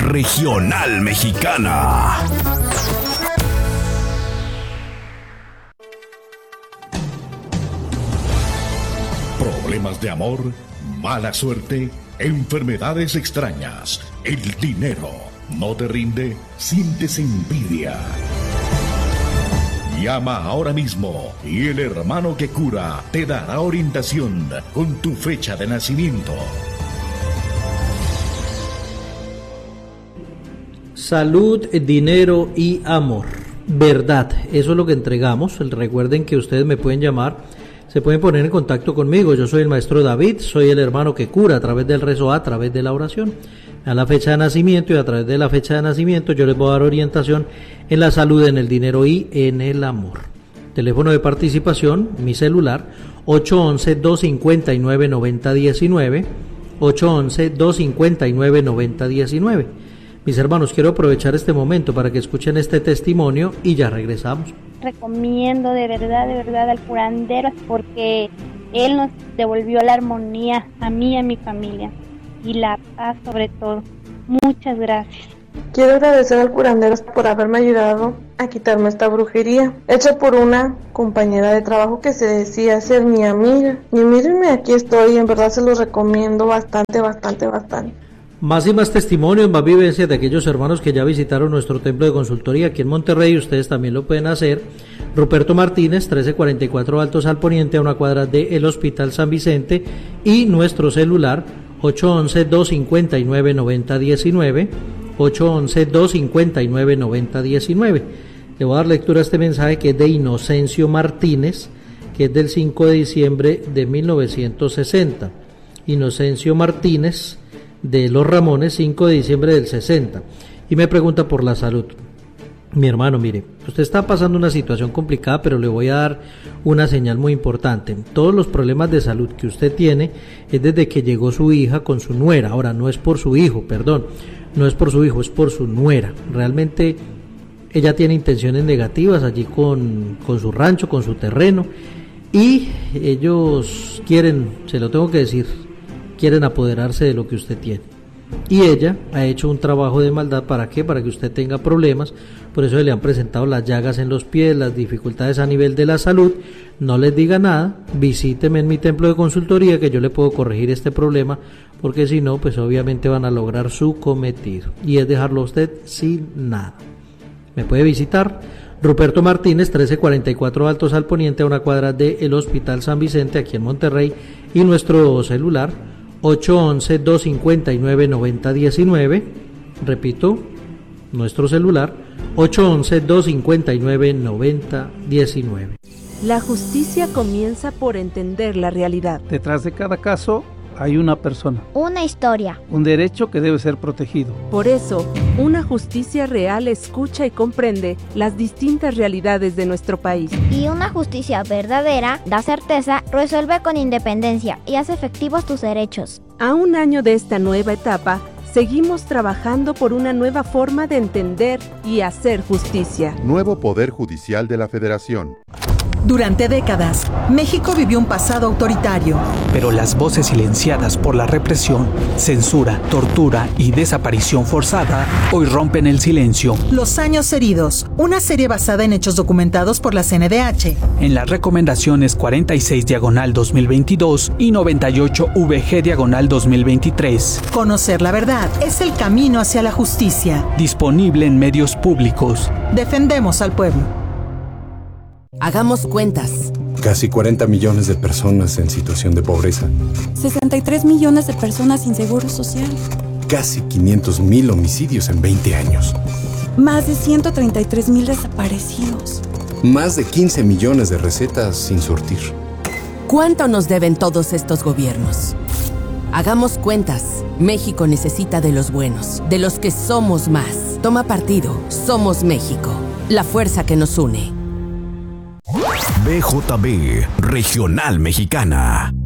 Regional Mexicana. Problemas de amor, mala suerte, enfermedades extrañas, el dinero no te rinde, sientes envidia. Llama ahora mismo y el hermano que cura te dará orientación con tu fecha de nacimiento. Salud, dinero y amor. Verdad, eso es lo que entregamos. Recuerden que ustedes me pueden llamar, se pueden poner en contacto conmigo. Yo soy el maestro David, soy el hermano que cura a través del rezo, a través de la oración. A la fecha de nacimiento y a través de la fecha de nacimiento yo les voy a dar orientación en la salud, en el dinero y en el amor. Teléfono de participación, mi celular, 811-259-9019, 811-259-9019. Mis hermanos, quiero aprovechar este momento para que escuchen este testimonio y ya regresamos. Recomiendo de verdad al curandero porque él nos devolvió la armonía a mí y a mi familia y la paz sobre todo. Muchas gracias. Quiero agradecer al curandero por haberme ayudado a quitarme esta brujería, hecha por una compañera de trabajo que se decía ser mi amiga. Y mírenme, aquí estoy, en verdad se los recomiendo bastante. Más y más testimonios, más vivencias de aquellos hermanos que ya visitaron nuestro templo de consultoría aquí en Monterrey. Ustedes también lo pueden hacer. Ruperto Martínez, 1344 Altos al Poniente, a una cuadra del Hospital San Vicente, y nuestro celular 811-259-9019, 811-259-9019. Le voy a dar lectura a este mensaje que es de Inocencio Martínez, que es del 5 de diciembre de 1960. Inocencio Martínez, de Los Ramones, 5 de diciembre del 60, y me pregunta por la salud. Mi hermano, mire, usted está pasando una situación complicada, pero le voy a dar una señal muy importante. Todos los problemas de salud que usted tiene es desde que llegó su hija con su nuera. Ahora, no es por su hijo, no es por su hijo, es por su nuera. Realmente ella tiene intenciones negativas allí con su rancho, con su terreno, y ellos quieren, se lo tengo que decir, quieren apoderarse de lo que usted tiene. Y ella ha hecho un trabajo de maldad. ¿Para qué? Para que usted tenga problemas. Por eso le han presentado las llagas en los pies, las dificultades a nivel de la salud. No les diga nada, visíteme en mi templo de consultoría, que yo le puedo corregir este problema, porque si no, pues obviamente van a lograr su cometido, y es dejarlo a usted sin nada. Me puede visitar, Ruperto Martínez, 1344 Altos al Poniente, a una cuadra del Hospital San Vicente, aquí en Monterrey, y nuestro celular 811-259-9019, repito, nuestro celular 811-259-9019. La justicia comienza por entender la realidad. Detrás de cada caso hay una persona, una historia, un derecho que debe ser protegido. Por eso, una justicia real escucha y comprende las distintas realidades de nuestro país. Y una justicia verdadera da certeza, resuelve con independencia y hace efectivos tus derechos. A un año de esta nueva etapa, seguimos trabajando por una nueva forma de entender y hacer justicia. Nuevo Poder Judicial de la Federación. Durante décadas, México vivió un pasado autoritario. Pero las voces silenciadas por la represión, censura, tortura y desaparición forzada hoy rompen el silencio. Los años heridos, una serie basada en hechos documentados por la CNDH. En las recomendaciones 46/2022 y 98-VG/2023. Conocer la verdad es el camino hacia la justicia. Disponible en medios públicos. Defendemos al pueblo. Hagamos cuentas. Casi 40 millones de personas en situación de pobreza. 63 millones de personas sin seguro social. Casi 500,000 homicidios en 20 años. Más de 133,000 desaparecidos. Más de 15 millones de recetas sin surtir. ¿Cuánto nos deben todos estos gobiernos? Hagamos cuentas. México necesita de los buenos, de los que somos más. Toma partido. Somos México. La fuerza que nos une. BJB Regional Mexicana.